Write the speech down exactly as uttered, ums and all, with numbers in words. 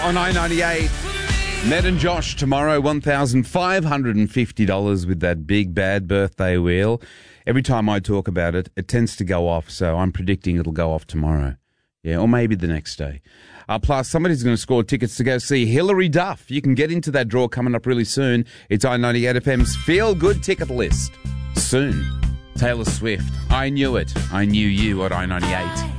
on I ninety-eight. Ned and Josh tomorrow, one thousand five hundred fifty dollars with that big bad birthday wheel. Every time I talk about it, it tends to go off, so I'm predicting it'll go off tomorrow. Yeah, or maybe the next day. Uh, plus, somebody's going to score tickets to go see Hilary Duff. You can get into that draw coming up really soon. It's I ninety-eight F M's Feel Good Ticket List. Soon. Taylor Swift. I knew it. I knew you at I ninety-eight.